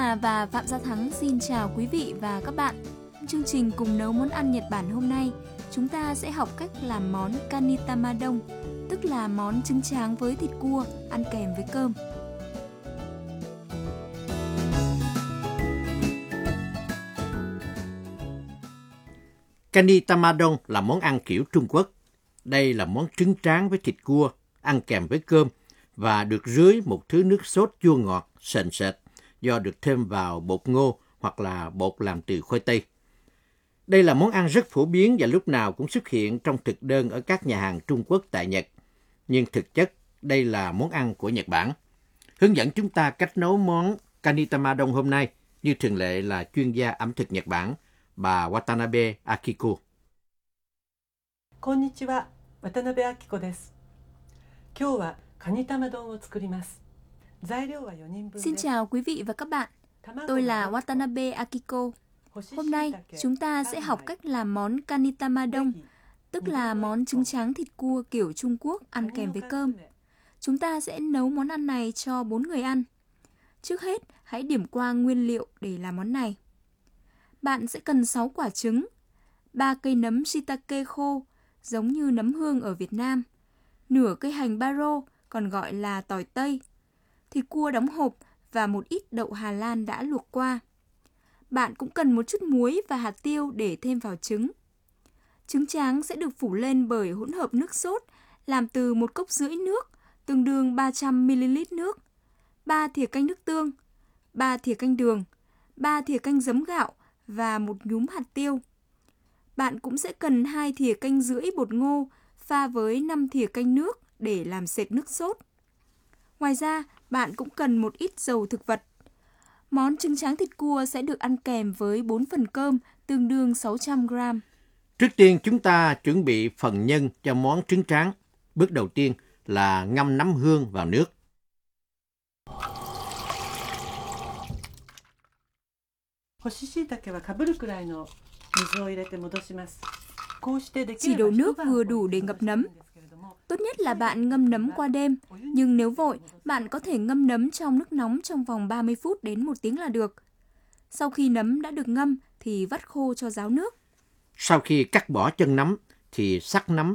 Hà và Phạm Gia Thắng xin chào quý vị và các bạn. Chương trình cùng nấu món ăn Nhật Bản hôm nay, chúng ta sẽ học cách làm món kanitamadon, tức là món trứng tráng với thịt cua ăn kèm với cơm. Kanitamadon là món ăn kiểu Trung Quốc. Đây là món trứng tráng với thịt cua ăn kèm với cơm và được rưới một thứ nước sốt chua ngọt sền sệt do được thêm vào bột ngô hoặc là bột làm từ khoai tây. Đây là món ăn rất phổ biến và lúc nào cũng xuất hiện trong thực đơn ở các nhà hàng Trung Quốc tại Nhật. Nhưng thực chất, đây là món ăn của Nhật Bản. Hướng dẫn chúng ta cách nấu món kanitamadon hôm nay, như thường lệ là chuyên gia ẩm thực Nhật Bản, bà Watanabe Akiko. Konnichiwa, Watanabe Akiko desu. Kyou wa kanitamadon wo tsukurimasu. Xin chào quý vị và các bạn. Tôi là Watanabe Akiko. Hôm nay, chúng ta sẽ học cách làm món kanitamadon, tức là món trứng tráng thịt cua kiểu Trung Quốc ăn kèm với cơm. Chúng ta sẽ nấu món ăn này cho 4 người ăn. Trước hết, hãy điểm qua nguyên liệu để làm món này. Bạn sẽ cần 6 quả trứng, 3 cây nấm shiitake khô, giống như nấm hương ở Việt Nam, nửa cây hành baro, còn gọi là tỏi Tây, thịt cua đóng hộp và một ít đậu Hà Lan đã luộc qua. Bạn cũng cần một chút muối và hạt tiêu để thêm vào trứng. Trứng tráng sẽ được phủ lên bởi hỗn hợp nước sốt làm từ 1,5 cốc nước, tương đương 300ml nước, 3 thìa canh nước tương, 3 thìa canh đường, 3 thìa canh giấm gạo và 1 nhúm hạt tiêu. Bạn cũng sẽ cần 2 thìa canh rưỡi bột ngô pha với 5 thìa canh nước để làm sệt nước sốt. Ngoài ra, bạn cũng cần một ít dầu thực vật. Món trứng tráng thịt cua sẽ được ăn kèm với 4 phần cơm, tương đương 600 g. Trước tiên, chúng ta chuẩn bị phần nhân cho món trứng tráng. Bước đầu tiên là ngâm nấm hương vào nước. Chỉ đổ nước vừa đủ để ngập nấm. Tốt nhất là bạn ngâm nấm qua đêm, nhưng nếu vội, bạn có thể ngâm nấm trong nước nóng trong vòng 30 phút đến 1 tiếng là được. Sau khi nấm đã được ngâm thì vắt khô cho ráo nước. Sau khi cắt bỏ chân nấm thì xắt nấm